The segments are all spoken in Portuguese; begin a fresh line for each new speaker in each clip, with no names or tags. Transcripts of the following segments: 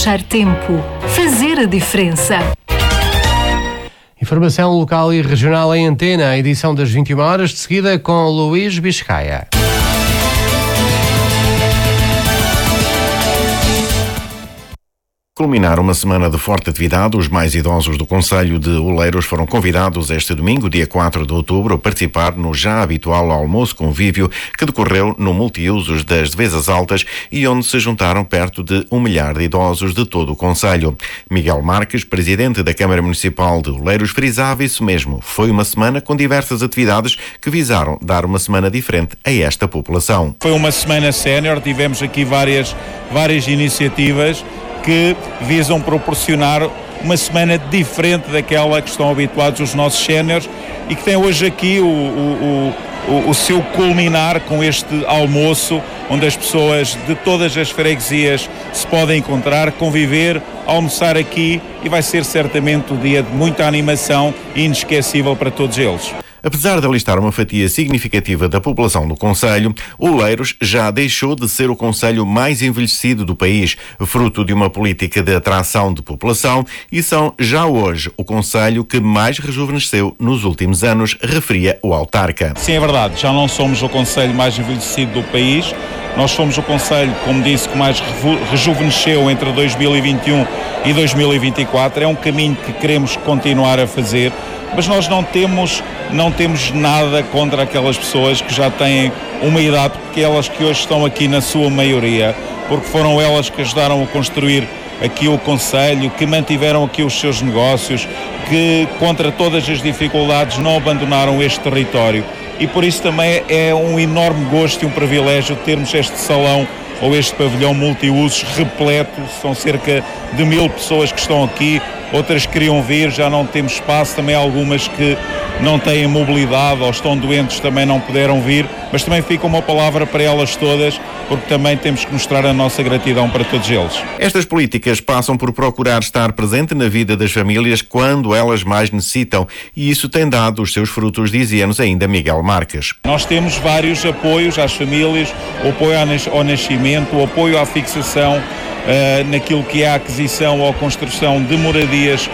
achar tempo. Fazer a diferença.
Informação local e regional em antena, a edição das 21 horas, de seguida com Luís Biscaia.
Culminar uma semana de forte atividade, os mais idosos do concelho de Oleiros foram convidados este domingo, dia 4 de outubro, a participar no já habitual almoço convívio que decorreu no multiusos das Devesas Altas e onde se juntaram perto de 1 milhar de idosos de todo o concelho. Miguel Marques, presidente da Câmara Municipal de Oleiros, frisava isso mesmo. Foi uma semana com diversas atividades que visaram dar uma semana diferente a esta população.
Foi uma semana sénior, tivemos aqui várias iniciativas que visam proporcionar uma semana diferente daquela que estão habituados os nossos séniores e que tem hoje aqui o seu culminar com este almoço, onde as pessoas de todas as freguesias se podem encontrar, conviver, almoçar aqui, e vai ser certamente um dia de muita animação e inesquecível para todos eles.
Apesar de alistar uma fatia significativa da população do concelho, Oleiros já deixou de ser o concelho mais envelhecido do país, fruto de uma política de atração de população, e são já hoje o concelho que mais rejuvenesceu nos últimos anos, referia o autarca.
Sim, é verdade, já não somos o concelho mais envelhecido do país, nós somos o concelho, como disse, que mais rejuvenesceu entre 2021 e 2024, é um caminho que queremos continuar a fazer, mas nós não temos nada contra aquelas pessoas que já têm uma idade, porque elas que hoje estão aqui na sua maioria, porque foram elas que ajudaram a construir aqui o concelho, que mantiveram aqui os seus negócios, que contra todas as dificuldades não abandonaram este território. E por isso também é um enorme gosto e um privilégio termos este salão ou este pavilhão multiusos repleto. São cerca de 1000 pessoas que estão aqui, outras queriam vir, já não temos espaço, também algumas que não têm mobilidade ou estão doentes também não puderam vir, mas também fica uma palavra para elas todas, porque também temos que mostrar a nossa gratidão para todos eles.
Estas políticas passam por procurar estar presente na vida das famílias quando elas mais necessitam, e isso tem dado os seus frutos, dizia-nos ainda Miguel Marques.
Nós temos vários apoios às famílias, o apoio ao nascimento, o apoio à fixação, naquilo que é a aquisição ou a construção de moradias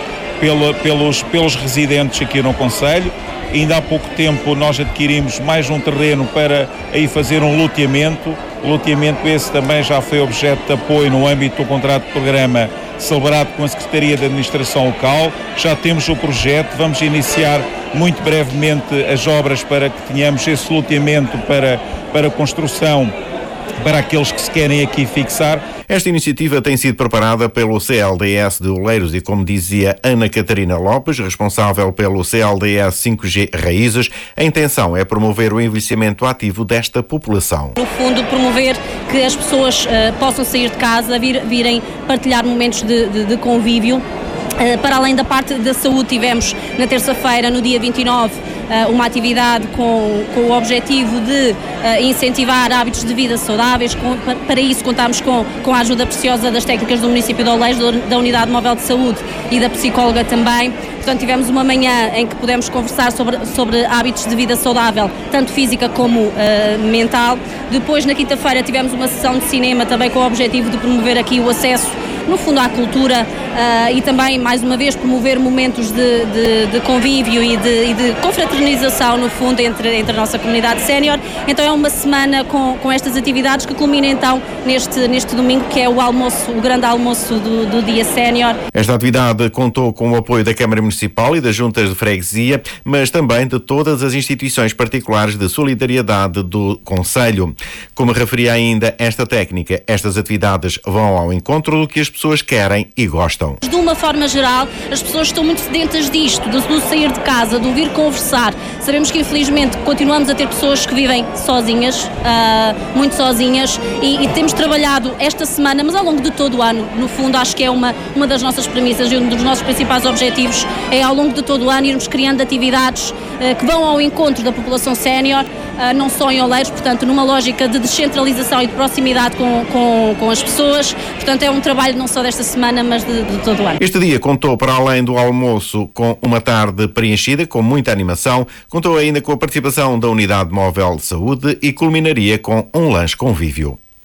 pelos residentes aqui no concelho. Ainda há pouco tempo nós adquirimos mais um terreno para aí fazer um loteamento. O loteamento esse também já foi objeto de apoio no âmbito do contrato de programa celebrado com a Secretaria de Administração Local. Já temos o projeto, vamos iniciar muito brevemente as obras para que tenhamos esse loteamento para construção para aqueles que se querem aqui fixar.
Esta iniciativa tem sido preparada pelo CLDS de Oleiros e, como dizia Ana Catarina Lopes, responsável pelo CLDS 5G Raízes, a intenção é promover o envelhecimento ativo desta população.
No fundo, promover que as pessoas possam sair de casa, virem partilhar momentos de convívio. Para além da parte da saúde, tivemos na terça-feira, no dia 29, uma atividade com o objetivo de incentivar hábitos de vida saudáveis. Para isso contámos com a ajuda preciosa das técnicas do município de Oleiros, da Unidade Móvel de Saúde e da psicóloga também. Portanto, tivemos uma manhã em que pudemos conversar sobre hábitos de vida saudável, tanto física como mental. Depois, na quinta-feira, tivemos uma sessão de cinema também com o objetivo de promover aqui o acesso, no fundo, à cultura e também, mais uma vez, promover momentos de convívio e de confraternização, no fundo, entre a nossa comunidade sénior. Então é uma semana com estas atividades que culmina então neste domingo, que é o grande almoço do dia sénior.
Esta atividade contou com o apoio da Câmara Municipal e das juntas de freguesia, mas também de todas as instituições particulares de solidariedade do concelho. Como referia ainda esta técnica, estas atividades vão ao encontro do que as pessoas querem e gostam.
De uma forma geral, as pessoas estão muito sedentas disto, do sair de casa, do vir conversar. Sabemos que, infelizmente, continuamos a ter pessoas que vivem sozinhas, muito sozinhas, e temos trabalhado esta semana, mas ao longo de todo o ano. No fundo, acho que é uma das nossas premissas e um dos nossos principais objetivos é, ao longo de todo o ano, irmos criando atividades que vão ao encontro da população sénior, não só em Oleiros, portanto, numa lógica de descentralização e de proximidade com as pessoas. Portanto, é um trabalho não só desta semana, mas de todo o ano.
Este dia contou, para além do almoço, com uma tarde preenchida, com muita animação, contou ainda com a participação da Unidade Móvel de Saúde e culminaria com um lanche convívio.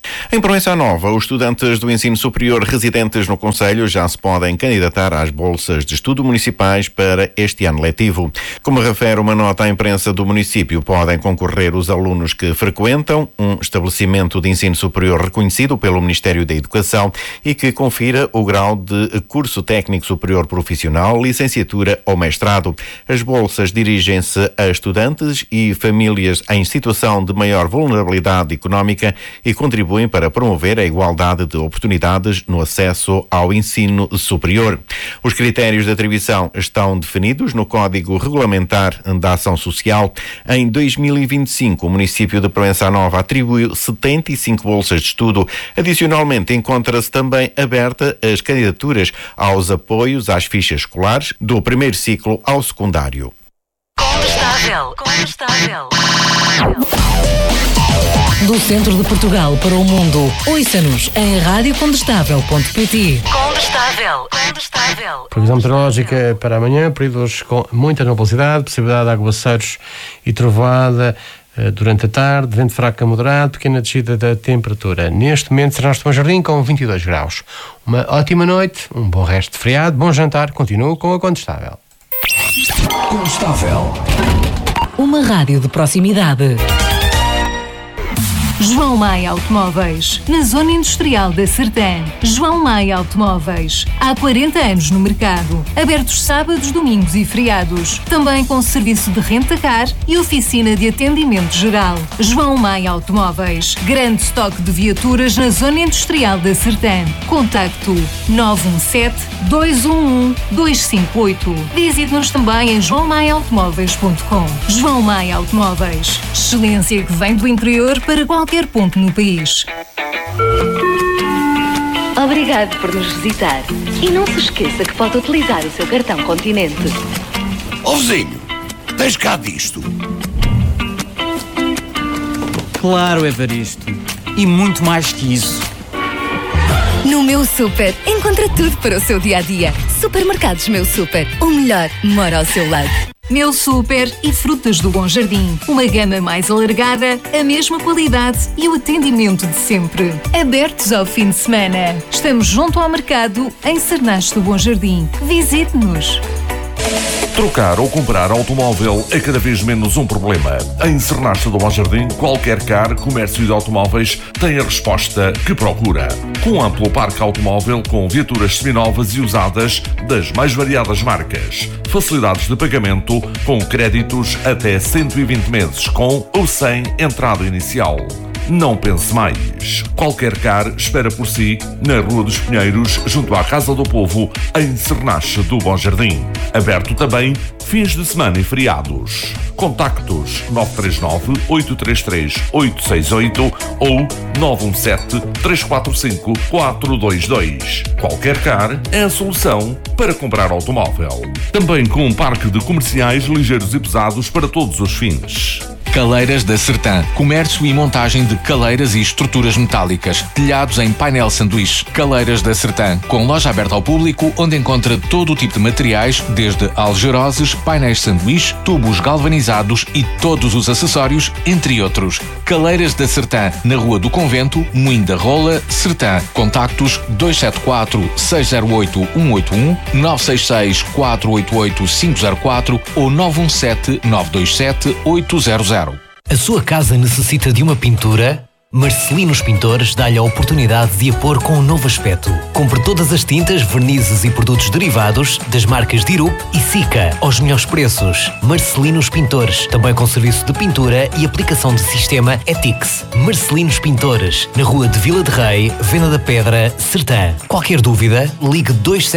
Em Proença Nova, os estudantes do ensino superior residentes no concelho já se podem candidatar às bolsas de estudo municipais para este ano letivo. Como refere uma nota à imprensa do município, podem concorrer os alunos que frequentam um estabelecimento de ensino superior reconhecido pelo Ministério da Educação e que confira o grau de curso técnico superior profissional, licenciatura ou mestrado. As bolsas dirigem-se a estudantes e famílias em situação de maior vulnerabilidade económica e contribuem para promover a igualdade de oportunidades no acesso ao ensino superior. Os critérios de atribuição estão definidos no Código Regulamentar da Ação Social. Em 2025, o município de Proença Nova atribuiu 75 bolsas de estudo. Adicionalmente, encontra-se também aberta as candidaturas aos apoios às fichas escolares do primeiro ciclo ao secundário.
Condestável.
Do centro de Portugal para o mundo, ouça-nos em radiocondestável.pt.
Condestável.
Previsão meteorológica para amanhã, períodos com muita nubosidade, possibilidade de aguaceiros e trovoada durante a tarde, vento fraco a moderado, pequena descida da temperatura. Neste momento, Serrãs de Bom Jardim com 22 graus. Uma ótima noite, um bom resto de feriado, bom jantar, continuo com a Condestável.
Uma rádio de proximidade.
João Maia Automóveis, na Zona Industrial da Sertã. João Maia Automóveis, há 40 anos no mercado. Abertos sábados, domingos e feriados. Também com serviço de renta-car e oficina de atendimento geral. João Maia Automóveis, grande estoque de viaturas na Zona Industrial da Sertã. Contacto 917-211-258. Visite-nos também em joaomaiaautomóveis.com. João Maia Automóveis, excelência que vem do interior para qualquer ponto no país.
Obrigado por nos visitar. E não se esqueça que pode utilizar o seu cartão Continente.
Ó vizinho, tens cá disto?
Claro, Evaristo. E muito mais que isso.
No Meu Super, encontra tudo para o seu dia-a-dia. Supermercados Meu Super, o melhor mora ao seu lado.
Meu Super e Frutas do Bom Jardim. Uma gama mais alargada, a mesma qualidade e o atendimento de sempre. Abertos ao fim de semana. Estamos junto ao mercado em Serrãs do Bom Jardim. Visite-nos.
Trocar ou comprar automóvel é cada vez menos um problema. Em Serrãs do Bom Jardim, qualquer car, comércio de automóveis tem a resposta que procura. Com um amplo parque automóvel com viaturas seminovas e usadas das mais variadas marcas. Facilidades de pagamento com créditos até 120 meses com ou sem entrada inicial. Não pense mais. Qualquer car espera por si na Rua dos Pinheiros, junto à Casa do Povo, em Serrãs do Bom Jardim. Aberto também fins de semana e feriados. Contactos 939-833-868 ou 917-345-422. Qualquer car é a solução para comprar automóvel. Também com um parque de comerciais ligeiros e pesados para todos os fins.
Caleiras da Sertã. Comércio e montagem de caleiras e estruturas metálicas. Telhados em painel sanduíche. Caleiras da Sertã. Com loja aberta ao público, onde encontra todo o tipo de materiais, desde algeroses, painéis sanduíche, tubos galvanizados e todos os acessórios, entre outros. Caleiras da Sertã. Na Rua do Convento, Moinho da Rola, Sertã. Contactos 274-608-181, 966-488-504 ou 917-927-800.
A sua casa necessita de uma pintura? Marcelinos Pintores dá-lhe a oportunidade de a pôr com um novo aspecto. Compre todas as tintas, vernizes e produtos derivados das marcas Dirup e Sica aos melhores preços. Marcelinos Pintores, também com serviço de pintura e aplicação de sistema Etix. Marcelinos Pintores, na Rua de Vila de Rei, Venda da Pedra, Sertã. Qualquer dúvida, ligue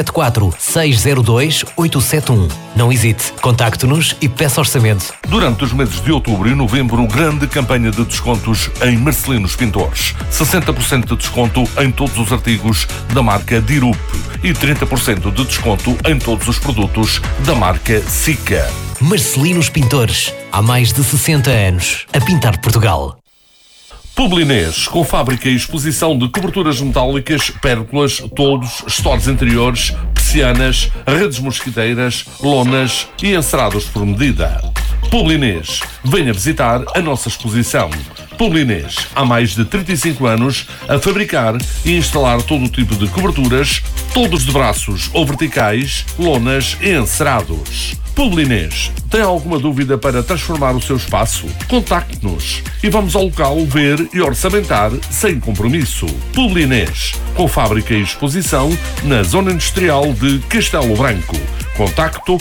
274-602-871. Não hesite, contacte-nos e peça orçamento.
Durante os meses de outubro e novembro, grande campanha de descontos em Marcelinos Pintores. 60% de desconto em todos os artigos da marca Dirup e 30% de desconto em todos os produtos da marca Sica.
Marcelinos Pintores, há mais de 60 anos, a pintar Portugal.
Publinês, com fábrica e exposição de coberturas metálicas, pérgolas, toldos, stores interiores, persianas, redes mosquiteiras, lonas e encerados por medida. Publinês, venha visitar a nossa exposição. Publinês, há mais de 35 anos a fabricar e instalar todo o tipo de coberturas, toldos de braços ou verticais, lonas e encerados. Publinês, tem alguma dúvida para transformar o seu espaço? Contacte-nos e vamos ao local ver e orçamentar sem compromisso. Publinês, com fábrica e exposição na Zona Industrial de Castelo Branco. Contacto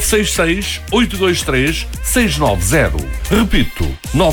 966-823-690. Repito,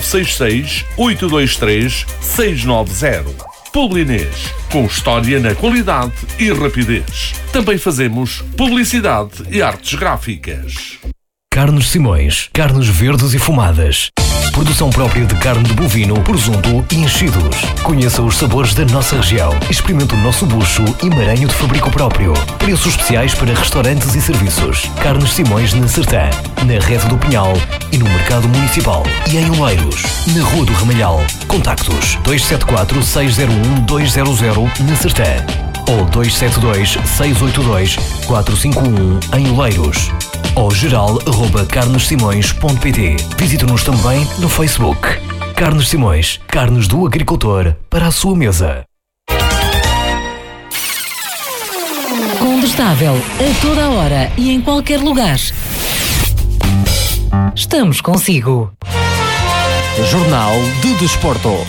966-823-690. Publinês, com história na qualidade e rapidez. Também fazemos publicidade e artes gráficas.
Carnes Simões, carnes verdes e fumadas. Produção própria de carne de bovino, presunto e enchidos. Conheça os sabores da nossa região. Experimente o nosso bucho e maranho de fabrico próprio. Preços especiais para restaurantes e serviços. Carnes Simões na Sertã, na Rede do Pinhal e no Mercado Municipal. E em Oleiros, na Rua do Ramalhal. Contactos 274-601-200 na Sertã ou 272-682-451 em Oleiros. Ou geral@carnesimões.pt. Visite-nos também no Facebook. Carnes Simões, carnes do agricultor para a sua mesa.
Condestável, a toda a hora e em qualquer lugar. Estamos consigo.
Jornal de Desporto.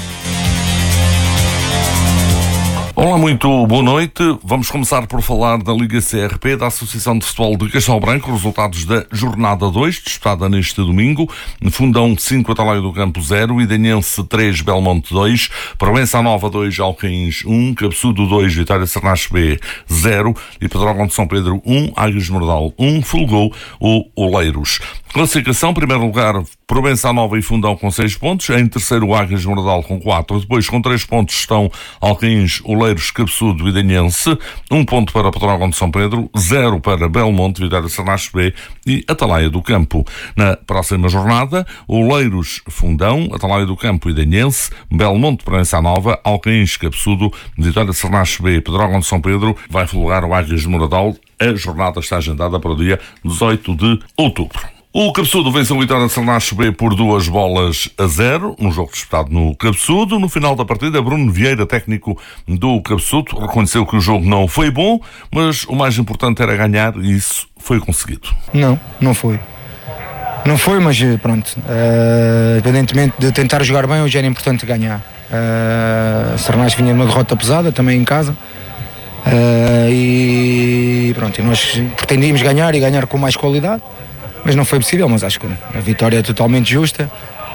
Olá, muito boa noite. Vamos começar por falar da Liga CRP, da Associação de Futebol de Castelo Branco, resultados da jornada 2, disputada neste domingo. Fundão 5, Atalaia do Campo 0, Idenense 3, Belmonte 2, Proença Nova 2, Alcaíns 1, Cabeçudo 2, Vitória Sernache B 0 e Pedrógão de São Pedro 1, Águias de Mordal 1, folgou o Oleiros. Classificação, primeiro lugar, Provença Nova e Fundão com 6 pontos, em terceiro Águias de Mordal com 4, depois com 3 pontos estão Alcaíns, Oleiros, Cabeçudo e Idenense, 1 ponto para Pedrógão de São Pedro, 0 para Belmonte, Vitória Sernache B e Atalaia do Campo. Na próxima jornada, Oleiros, Fundão, Atalaia do Campo e Idenense, Belmonte, Provença Nova, Alcaíns, Cabeçudo, Vitória Sernache B e Pedrógão de São Pedro, vai folgar o Águias de Mordal. A jornada está agendada para o dia 18 de outubro. O Cabeçudo venceu o Vitória Sernache B por 2-0, num jogo disputado no Cabeçudo. No final da partida, Bruno Vieira, técnico do Cabeçudo, reconheceu que o jogo não foi bom, mas o mais importante era ganhar e isso foi conseguido.
Não foi. Não foi, mas pronto. Independentemente de tentar jogar bem, hoje era importante ganhar. Sernache vinha numa derrota pesada, também em casa. E pronto, e nós pretendíamos ganhar e ganhar com mais qualidade. Mas não foi possível, mas acho que a vitória é totalmente justa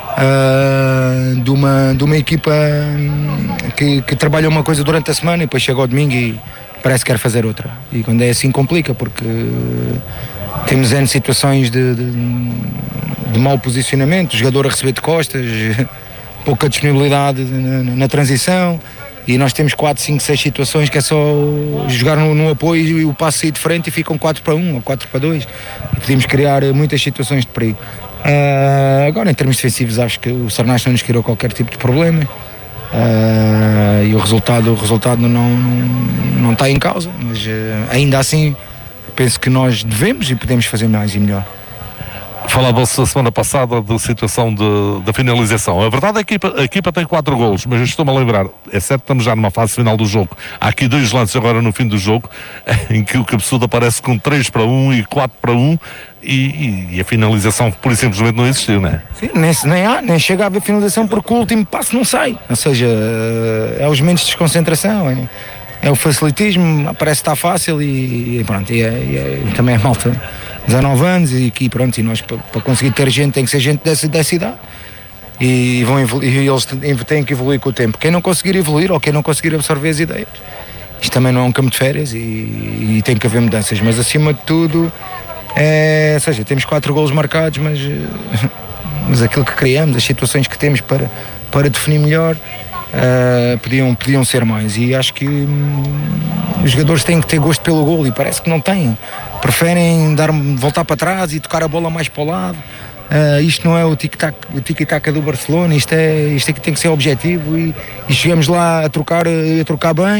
de uma equipa que trabalha uma coisa durante a semana e depois chega ao domingo e parece que quer fazer outra. E quando é assim complica, porque temos N situações de mau posicionamento, o jogador a receber de costas, pouca disponibilidade na transição. E nós temos 4, 5, 6 situações que é só jogar no apoio e o passo sair de frente e ficam 4-1 ou 4-2. E podemos criar muitas situações de perigo. Agora, em termos defensivos, acho que o Sernache não nos criou qualquer tipo de problema. E o resultado não está em causa. Mas ainda assim, penso que nós devemos e podemos fazer mais e melhor.
Falava-se a semana passada da situação da finalização. A verdade é que a equipa tem 4 golos, mas eu estou-me a lembrar, é certo que estamos já numa fase final do jogo. Há aqui 2 lances agora no fim do jogo, em que o Cabeçudo aparece com 3-1 e 4-1 e a finalização pura e simplesmente não existiu, não é?
Sim, nem chega a haver finalização porque o último passo não sai. Ou seja, é os momentos de desconcentração, é o facilitismo, parece que está fácil e pronto, e também é malta 19 anos e aqui pronto, e nós para conseguir ter gente tem que ser gente dessa idade e eles têm que evoluir com o tempo. Quem não conseguir evoluir ou quem não conseguir absorver as ideias, isto também não é um campo de férias e tem que haver mudanças, mas acima de tudo ou seja, temos 4 golos marcados, mas aquilo que criamos, as situações que temos para definir melhor, podiam ser mais, e acho que os jogadores têm que ter gosto pelo golo e parece que não têm, preferem voltar para trás e tocar a bola mais para o lado. Isto não é o tic-tac do Barcelona, isto aqui tem que ser objetivo e chegamos lá a trocar bem,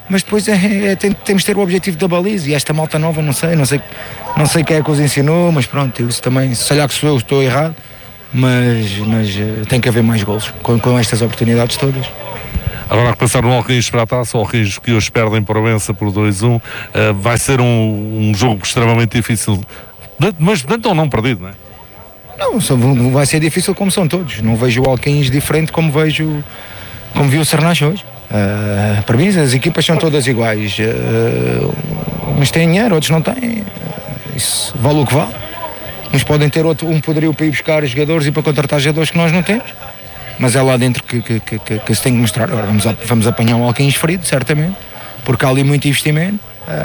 mas depois temos de ter o objetivo da baliza, e esta malta nova não sei quem é que os ensinou, mas pronto, isso também, se calhar que eu estou errado, mas tem que haver mais golos com estas oportunidades todas.
Agora a pensar no Alcaíns para a taça, o Alcaíns que hoje perdem por Provença por 2-1, vai ser um jogo extremamente difícil, mas então não perdido, não é?
Não, vai ser difícil como são todos. Não vejo o Alcaíns diferente como vi o Sernache hoje. Para mim as equipas são todas iguais, uns têm dinheiro, outros não têm, isso vale o que vale. Uns podem ter um poderio para ir buscar jogadores e para contratar jogadores que nós não temos, mas é lá dentro que se tem que mostrar. Agora vamos apanhar um Alcaíns ferido, certamente, porque há ali muito investimento,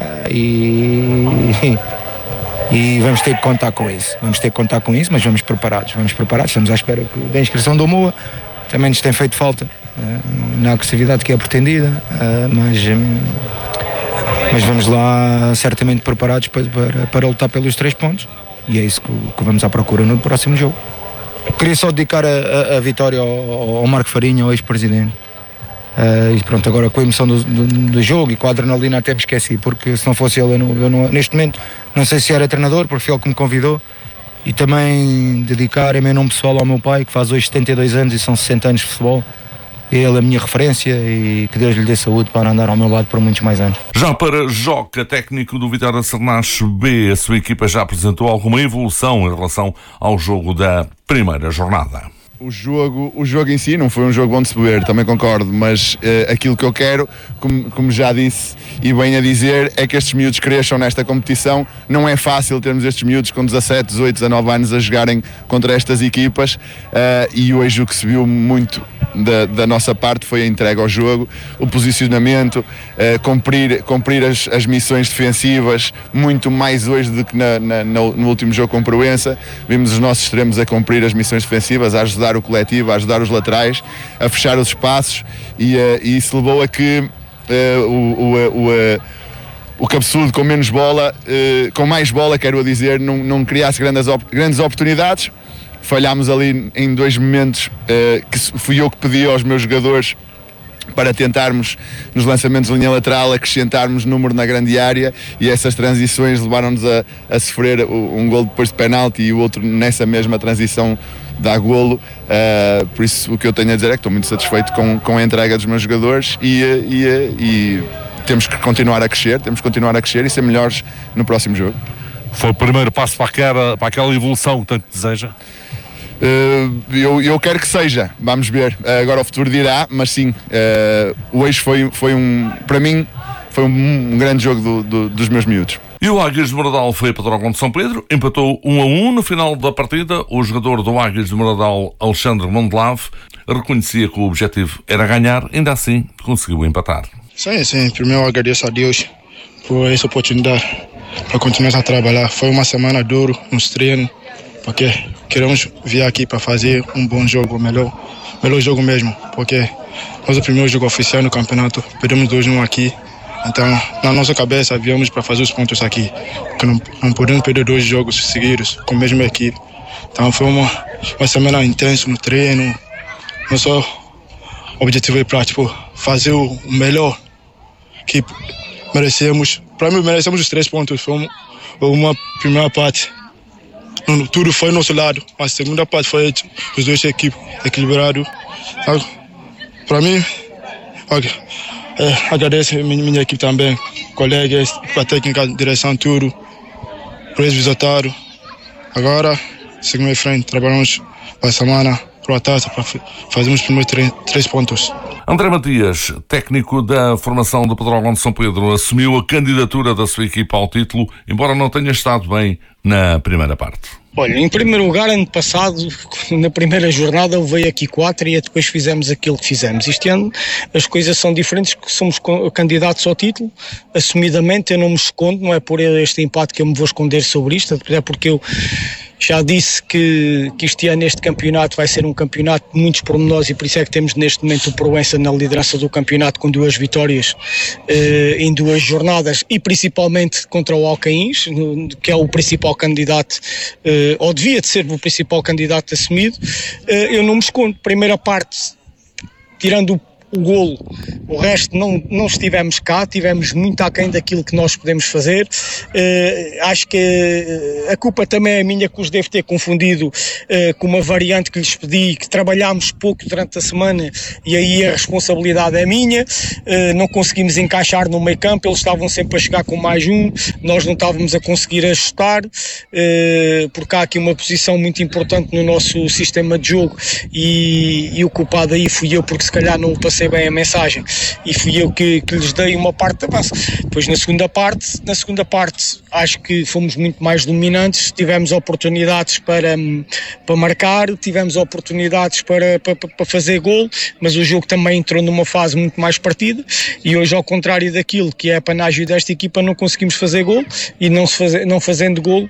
e vamos ter que contar com isso. Mas vamos preparados. Estamos à espera da inscrição do Moa. Também nos tem feito falta na agressividade que é pretendida, mas vamos lá certamente preparados para lutar pelos 3 pontos, e é isso que vamos à procura no próximo jogo. Queria só dedicar a vitória ao Marco Farinha, ao ex-presidente, e pronto, agora com a emoção do jogo e com a adrenalina até me esqueci, porque se não fosse ele eu não, neste momento não sei se era treinador, porque foi ele que me convidou. E também dedicar em meu nome pessoal ao meu pai, que faz hoje 72 anos e são 60 anos de futebol. Ele é a minha referência, e que Deus lhe dê saúde para andar ao meu lado por muitos mais anos.
Já para Joca, técnico do Vitória Sernache B, a sua equipa já apresentou alguma evolução em relação ao jogo da primeira jornada.
O jogo em si não foi um jogo bom de se ver, também concordo, mas aquilo que eu quero, como já disse e bem a dizer, é que estes miúdos cresçam nesta competição. Não é fácil termos estes miúdos com 17, 18, 19 anos a jogarem contra estas equipas, e hoje o que se viu muito da nossa parte foi a entrega ao jogo, o posicionamento, cumprir as missões defensivas, muito mais hoje do que no último jogo com Provença. Vimos os nossos extremos a cumprir as missões defensivas, a ajudar o coletivo, a ajudar os laterais, a fechar os espaços, e isso levou a que o cabeçudo com menos bola, com mais bola, quero dizer, não criasse grandes oportunidades. Falhámos ali em 2 momentos, que fui eu que pedi aos meus jogadores para tentarmos, nos lançamentos de linha lateral, acrescentarmos número na grande área, e essas transições levaram-nos a sofrer um golo depois de penalti e o outro nessa mesma transição dá golo. Por isso o que eu tenho a dizer é que estou muito satisfeito com a entrega dos meus jogadores, e temos que continuar a crescer e ser melhores no próximo jogo.
Foi o primeiro passo para aquela evolução que tanto deseja?
Eu quero que seja, vamos ver, agora o futuro dirá, mas sim, hoje para mim foi um grande jogo dos meus miúdos.
E o Águias de Moradal foi a Pedrógão de São Pedro, empatou 1-1 no final da partida. O jogador do Águias de Moradal, Alexandre Mondelave, reconhecia que o objetivo era ganhar, ainda assim conseguiu empatar.
Sim, primeiro eu agradeço a Deus por essa oportunidade para continuar a trabalhar. Foi uma semana dura nos treinos, porque queremos vir aqui para fazer um bom jogo, melhor jogo mesmo, porque nosso primeiro jogo oficial no campeonato, perdemos 2-1 aqui. Então, na nossa cabeça, viemos para fazer os pontos aqui, porque não podemos perder 2 jogos seguidos com a mesma equipe. Então, foi uma semana intensa no treino. Nosso objetivo é para fazer o melhor que merecemos. Para mim, merecemos os 3 pontos. Foi uma primeira parte, tudo foi nosso lado. A segunda parte foi os 2 equipes equilibrados. Para mim, agradeço a minha equipe também, colegas, a técnica, direção, tudo, por esse resultado. Agora, seguimos em frente, trabalhamos para a semana, para a taça, para fazermos os primeiros 3 pontos.
André Matias, técnico da formação do Pedrógão de São Pedro, assumiu a candidatura da sua equipa ao título, embora não tenha estado bem na primeira parte.
Olha, em primeiro lugar, ano passado, na primeira jornada, eu veio aqui 4 e depois fizemos aquilo que fizemos. Este ano as coisas são diferentes, somos candidatos ao título, assumidamente eu não me escondo, não é por este empate que eu me vou esconder sobre isto, é porque eu já disse que este ano este campeonato vai ser um campeonato de muitos pormenores, e por isso é que temos neste momento o Provença na liderança do campeonato com 2 vitórias em 2 jornadas, e principalmente contra o Alcaíns, que é o principal candidato, ou devia de ser o principal candidato assumido. Eu não me escondo. Primeira parte, tirando o golo, o resto não estivemos cá, tivemos muito aquém daquilo que nós podemos fazer. Acho que a culpa também é minha, que os devo ter confundido com uma variante que lhes pedi, que trabalhámos pouco durante a semana, e aí a responsabilidade é minha. Não conseguimos encaixar no meio campo, eles estavam sempre a chegar com mais um, nós não estávamos a conseguir ajustar, porque há aqui uma posição muito importante no nosso sistema de jogo, e o culpado aí fui eu, porque se calhar não passei bem a mensagem, e fui eu que lhes dei uma parte da base. Depois na segunda parte acho que fomos muito mais dominantes, tivemos oportunidades para marcar, tivemos oportunidades para fazer gol, mas o jogo também entrou numa fase muito mais partida, e hoje, ao contrário daquilo que é a panágio desta equipa, não conseguimos fazer gol, e não fazendo gol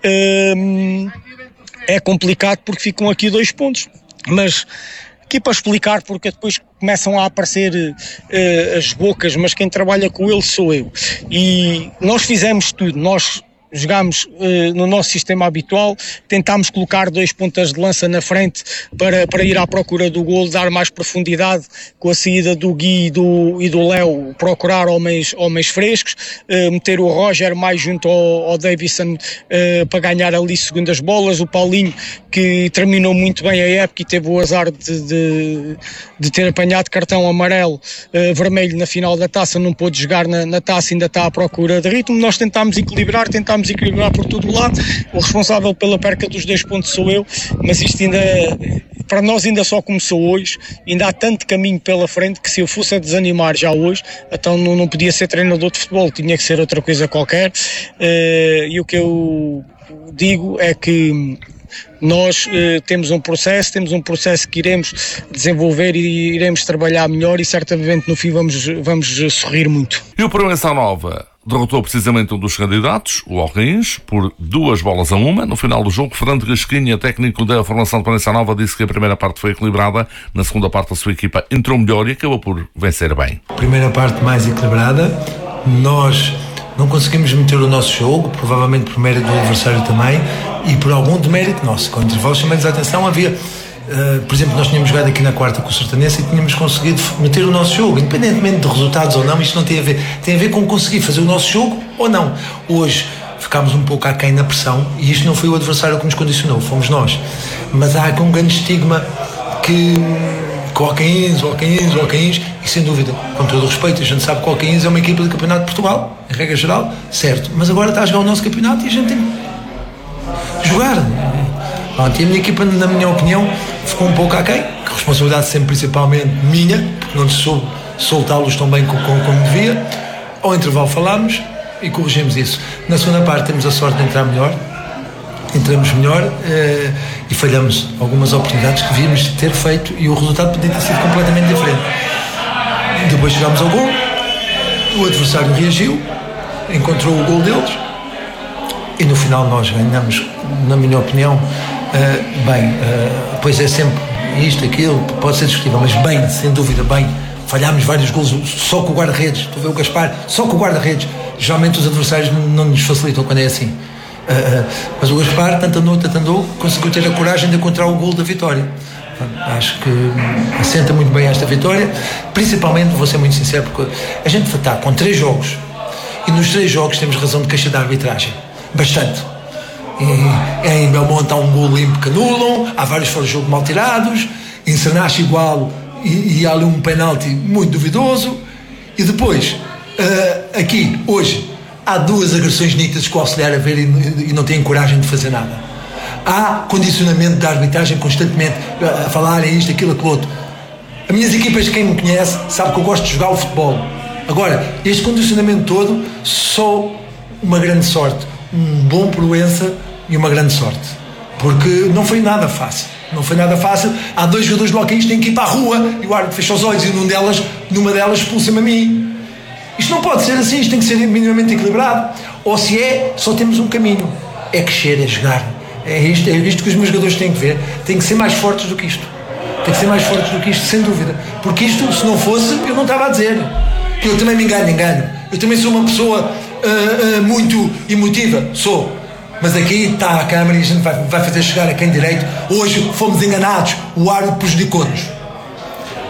é complicado, porque ficam aqui 2 pontos. Mas aqui para explicar, porque depois começam a aparecer as bocas, mas quem trabalha com eles sou eu. E nós fizemos tudo, nós jogámos no nosso sistema habitual, tentámos colocar 2 pontas de lança na frente para ir à procura do golo, dar mais profundidade com a saída do Gui e do Léo, procurar homens frescos, meter o Roger mais junto ao Davison para ganhar ali segundas bolas, o Paulinho, que terminou muito bem a época e teve o azar de ter apanhado cartão amarelo, vermelho na final da taça, não pôde jogar na taça, ainda está à procura de ritmo. Nós tentámos equilibrar por todo o lado. O responsável pela perca dos 2 pontos sou eu, mas isto ainda, para nós, ainda só começou hoje, ainda há tanto caminho pela frente que, se eu fosse a desanimar já hoje, então não podia ser treinador de futebol, tinha que ser outra coisa qualquer. E o que eu digo é que nós temos um processo que iremos desenvolver e iremos trabalhar melhor, e certamente no fim vamos sorrir muito.
E o Proença Nova derrotou precisamente um dos candidatos, o Alcaíns, por 2-1. No final do jogo, Fernando Gasquinha, técnico da formação de Proença Nova, disse que a primeira parte foi equilibrada, na segunda parte a sua equipa entrou melhor e acabou por vencer bem.
Primeira parte mais equilibrada, nós não conseguimos meter o nosso jogo, provavelmente por mérito do adversário também, e por algum demérito nosso. Com intervalos chamados a atenção, havia, por exemplo, nós tínhamos jogado aqui na quarta com o Sertanense e tínhamos conseguido meter o nosso jogo, independentemente de resultados ou não. Isto não tem a ver, tem a ver com conseguir fazer o nosso jogo ou não. Hoje ficámos um pouco aquém na pressão, e isto não foi o adversário que nos condicionou, fomos nós. Mas há aqui um grande estigma que o Alcaíns, e sem dúvida, com todo o respeito, a gente sabe que o Alcaíns é uma equipa do Campeonato de Portugal, em regra geral, certo, mas agora está a jogar o nosso campeonato e a gente tem que jogar. E a minha equipa, na minha opinião, ficou um pouco aquém, que a responsabilidade sempre principalmente minha, porque não soube soltá-los tão bem como devia. Ao intervalo falámos e corrigimos isso. Na segunda parte temos a sorte de entramos melhor e falhamos algumas oportunidades que devíamos ter feito, e o resultado podia ter sido completamente diferente. Depois chegámos ao gol, o adversário reagiu, encontrou o gol deles, e no final nós ganhamos, na minha opinião, pois é sempre isto, aquilo, pode ser discutível, mas bem, sem dúvida, bem. Falhámos vários golos só com o guarda-redes. Tu vê o Gaspar, só com o guarda-redes. Geralmente os adversários não nos facilitam quando é assim. Mas o Gaspar, tanto andou, conseguiu ter a coragem de encontrar o golo da vitória. Acho que assenta muito bem esta vitória, principalmente, vou ser muito sincero, porque a gente está com 3 jogos, e nos 3 jogos temos razão de queixa da arbitragem, bastante. Em Belmonte há um golo limpo que anulam, há vários fora de jogo mal tirados, em Sernache igual, e há ali um penalti muito duvidoso, e depois aqui, hoje, há 2 agressões nítidas com o auxiliar a ver e não têm coragem de fazer nada. Há condicionamento da arbitragem constantemente a falarem isto, aquilo, aquilo outro. As minhas equipas, quem me conhece, sabe que eu gosto de jogar o futebol. Agora, este condicionamento todo, só uma grande sorte, um bom Proença e uma grande sorte, porque não foi nada fácil. Há 2 jogadores do Alcaíns que têm que ir para a rua, e o árbitro fecha os olhos e numa delas expulsa-me a mim. Isto não pode ser assim, isto tem que ser minimamente equilibrado. Ou se é, só temos um caminho, é crescer, é jogar. É isto que os meus jogadores têm que ver. Têm que ser mais fortes do que isto. Sem dúvida. Porque isto, se não fosse, eu não estava a dizer. Eu também me engano. Eu também sou uma pessoa muito emotiva, sou. Mas aqui está a câmara e a gente vai fazer chegar a quem direito. Hoje fomos enganados, o árbitro prejudicou-nos.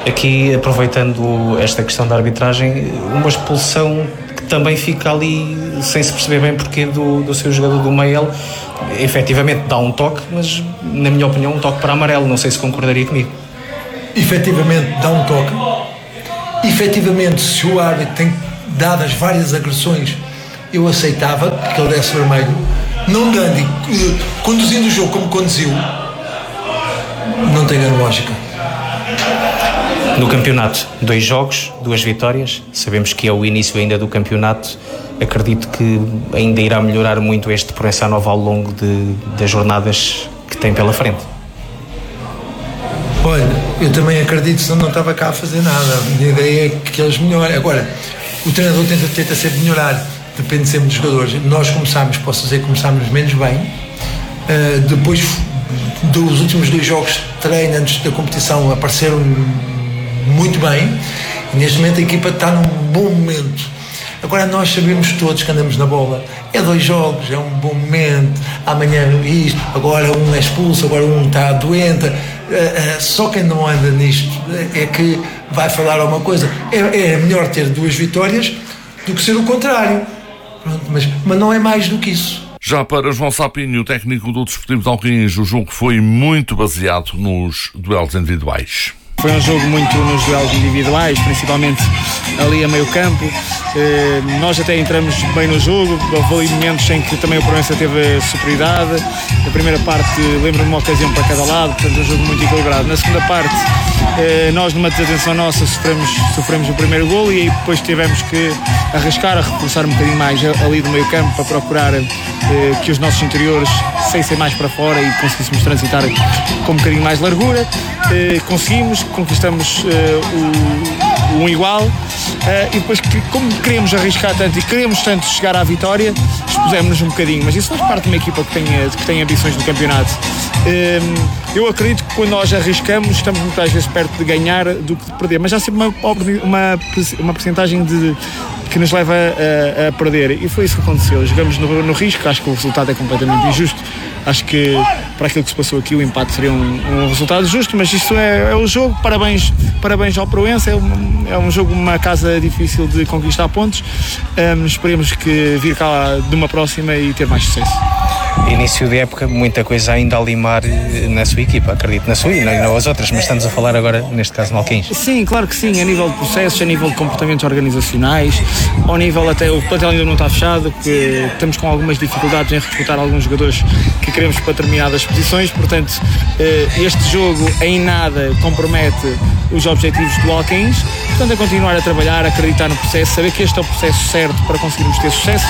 Aqui, aproveitando esta questão da arbitragem, uma expulsão que também fica ali sem se perceber bem porquê do seu jogador do meio. Ele efetivamente dá um toque, mas na minha opinião um toque para amarelo, não sei se concordaria comigo.
Efetivamente dá um toque. Efetivamente, se o árbitro tem dado as várias agressões, eu aceitava que ele desse vermelho. Não dando e conduzindo o jogo como conduziu, não tem grande lógica.
No campeonato, 2 jogos, 2 vitórias. Sabemos que é o início ainda do campeonato. Acredito que ainda irá melhorar muito este Proença Nova ao longo das jornadas que tem pela frente.
Olha, eu também acredito, senão não estava cá a fazer nada. A minha ideia é que eles melhorem. Agora, o treinador tenta sempre melhorar, depende sempre dos jogadores. Nós posso dizer que começámos menos bem. Depois dos últimos 2 jogos de treino antes da competição apareceram muito bem, e neste momento a equipa está num bom momento. Agora nós sabemos todos que andamos na bola, é 2 jogos, é um bom momento, amanhã isto, agora um é expulso, agora um está doente, só quem não anda nisto é que vai falar alguma coisa. É melhor ter 2 vitórias do que ser o contrário. Pronto, mas não é mais do que isso.
Já para João Sapinho, técnico do Desportivo de Alquins, o jogo foi muito baseado nos duelos individuais.
Foi um jogo muito nos duelos individuais, principalmente ali a meio campo. Nós até entramos bem no jogo, houve momentos em que também o Proença teve superioridade. Na primeira parte lembro-me de uma ocasião para cada lado, portanto um jogo muito equilibrado. Na segunda parte nós, numa desatenção nossa, sofremos o primeiro golo e aí depois tivemos que arriscar, a reforçar um bocadinho mais ali do meio campo para procurar que os nossos interiores saíssem mais para fora e conseguíssemos transitar com um bocadinho mais largura. Conquistamos um igual e depois, como queríamos arriscar tanto e queríamos tanto chegar à vitória, expusemos-nos um bocadinho, mas isso faz parte de uma equipa que tem ambições no campeonato. Eu acredito que quando nós arriscamos estamos muitas vezes perto de ganhar do que de perder, mas há sempre uma percentagem que nos leva a perder, e foi isso que aconteceu. Jogamos no risco, acho que o resultado é completamente injusto. Acho que para aquilo que se passou aqui o empate seria um resultado justo, mas isso é o jogo. Parabéns ao Proença, é um jogo, uma casa difícil de conquistar pontos. Esperemos que vir cá de uma próxima e ter mais sucesso.
Início de época, muita coisa ainda a limar na sua equipa, acredito na sua e nas outras, mas estamos a falar agora, neste caso, no Alquins.
Sim, claro que sim, a nível de processos, a nível de comportamentos organizacionais, ao nível até, o plantel ainda não está fechado, que estamos com algumas dificuldades em recrutar alguns jogadores que queremos para determinadas posições, portanto, este jogo em nada compromete os objetivos do Alquins, portanto, a continuar a trabalhar, a acreditar no processo, saber que este é o processo certo para conseguirmos ter sucesso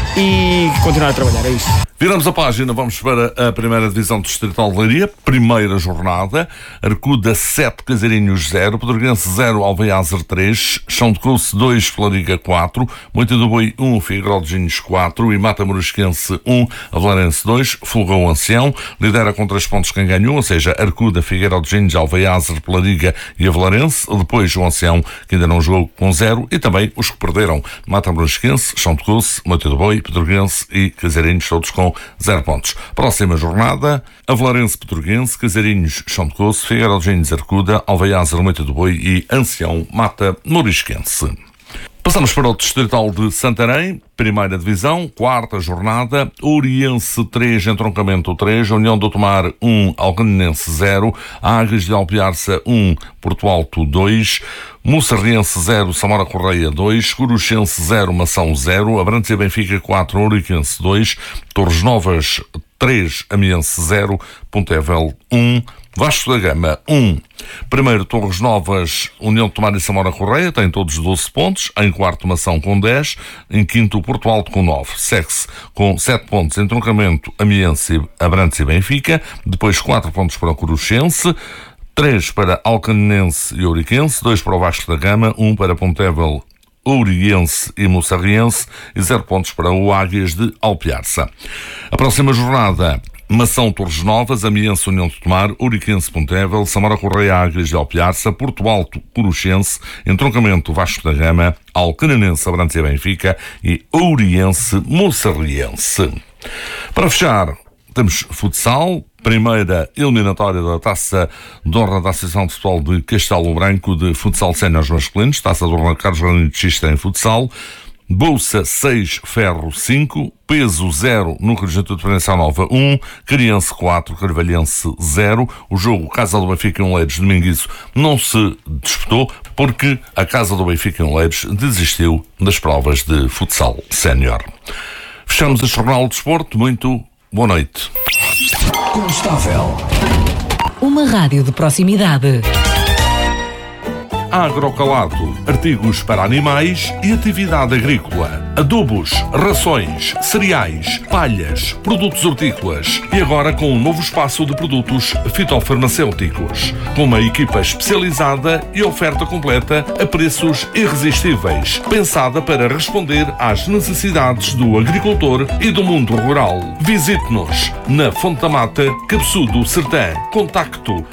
e continuar a trabalhar, é isso.
Viramos a página, vamos para a primeira divisão distrital de Leiria, primeira jornada. Arcuda 7, Caseirinhos 0, Pedroguense 0, Alveiazer 3, Chão de Couce 2, Floriga 4, Moita do Boi 1, Figueiró de Ginhos 4 e Mata Morisquense 1, Avelarense 2, Folgou Ancião. Lidera com 3 pontos quem ganhou, ou seja, Arcuda, Figueiró de Ginhos, Alveiazer, Floriga e Avelarense. Depois o Ancião, que ainda não jogou, com 0, e também os que perderam, Mata Morisquense, Chão de Couce, Moita do Boi, Pedroguense e Caseirinhos, todos com 0 pontos. Próxima jornada, Avelarense, Pedroguense, Caseirinhos, Chão de Couce, Figueiró de Ginhos, Arcuda, Alveiazer, Moita do Boi e Ancião, Mata Morisquense. Passamos para o Distrital de Santarém, primeira divisão, quarta jornada, Oriense 3, Entroncamento 3, União do Tomar 1, Alcaninense 0, Agres de Alpiarça 1, Porto Alto 2, Mussarriense 0, Samora Correia 2, Coruchense 0, Mação 0, Abrantes e Benfica 4, Ouriquense 2, Torres Novas 3, Amiense 0, Pontevel 1, Vasco da Gama 1. Primeiro, Torres Novas, União de Tomar e Samora Correia, tem todos 12 pontos. Em quarto, Mação com 10. Em quinto, Porto Alto com 9. Segue-se com 7 pontos em Entroncamento, Amiense, Abrantes e Benfica. Depois 4 pontos para o Coruchense, 3 para Alcaninense e Ouriquense, 2 para o Vasco da Gama, 1 para Pontevel, Ouriense e Mussarriense e 0 pontos para o Águias de Alpiarça. A próxima jornada, Mação, Torres Novas, Amiense, União de Tomar, Ouriquense, Pontevel, Samora Correia, Águias de Alpiarça, Porto Alto, Coruchense, Entroncamento, Vasco da Gama, Alcaninense, Abrantes e Benfica e Ouriense, Mussarriense. Para fechar, temos futsal, primeira eliminatória da Taça de Honra da Associação de Futebol de Castelo Branco de futsal séniores masculinos, Taça de Honra Carlos Grande de Xista em futsal, bolsa 6, ferro 5, peso 0 no Regimento de Prevenção Nova 1, Criança 4, Carvalhense 0. O jogo Casa do Benfica em Oleiros de Dominguiço não se disputou porque a Casa do Benfica em Oleiros desistiu das provas de futsal sénior. Fechamos este Jornal de Desporto. Muito boa noite.
Constável. Uma rádio de proximidade.
Agrocalado, artigos para animais e atividade agrícola, adubos, rações, cereais, palhas, produtos hortícolas e agora com um novo espaço de produtos fitofarmacêuticos, com uma equipa especializada e oferta completa a preços irresistíveis, pensada para responder às necessidades do agricultor e do mundo rural. Visite-nos na Fonte da Mata, Cabeçudo, Sertã. Contacto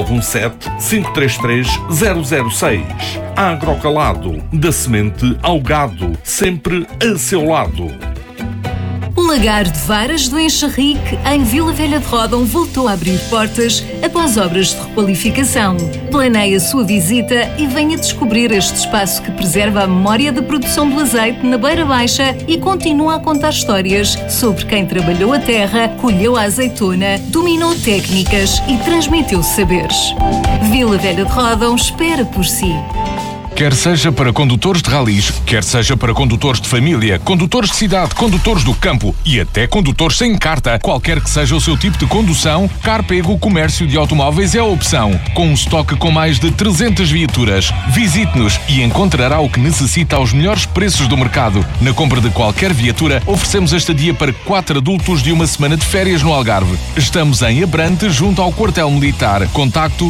917-533-006. Agrocalado, da semente ao gado, sempre a seu lado.
O Lagar de Varas do Enxerrique, em Vila Velha de Ródão, voltou a abrir portas após obras de requalificação. Planeie a sua visita e venha descobrir este espaço que preserva a memória da produção do azeite na Beira Baixa e continua a contar histórias sobre quem trabalhou a terra, colheu a azeitona, dominou técnicas e transmitiu saberes. Vila Velha de Ródão espera por si.
Quer seja para condutores de ralis, quer seja para condutores de família, condutores de cidade, condutores do campo e até condutores sem carta, qualquer que seja o seu tipo de condução, Carpego Comércio de Automóveis é a opção. Com um estoque com mais de 300 viaturas. Visite-nos e encontrará o que necessita aos melhores preços do mercado. Na compra de qualquer viatura, oferecemos a estadia para 4 adultos de uma semana de férias no Algarve. Estamos em Abrante, junto ao Quartel Militar. Contacto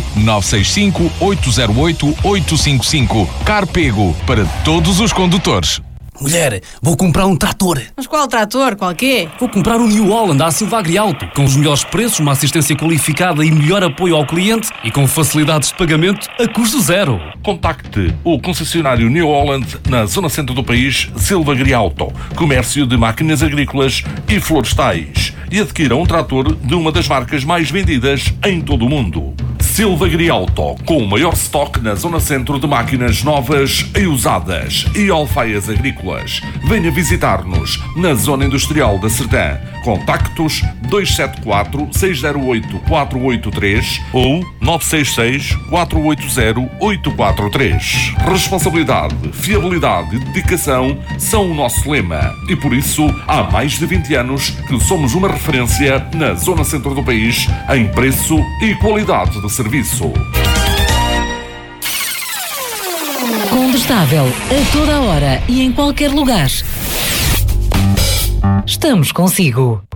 965-808-855. Carpego, para todos os condutores.
Mulher, vou comprar um trator.
Mas qual trator? Qual quê?
Vou comprar um New Holland à Silva Agrialto, com os melhores preços, uma assistência qualificada e melhor apoio ao cliente e com facilidades de pagamento a custo zero.
Contacte o concessionário New Holland na zona centro do país, Silva Agrialto, comércio de máquinas agrícolas e florestais, e adquira um trator de uma das marcas mais vendidas em todo o mundo. Silva Agrialto, com o maior estoque na zona centro de máquinas novas e usadas e alfaias agrícolas. Venha visitar-nos na zona industrial da Sertã. Contactos 274-608-483 ou 966-480-843. Responsabilidade, fiabilidade e dedicação são o nosso lema e por isso há mais de 20 anos que somos uma referência na zona centro do país em preço e qualidade de serviço.
Condestável, a toda hora e em qualquer lugar. Estamos consigo.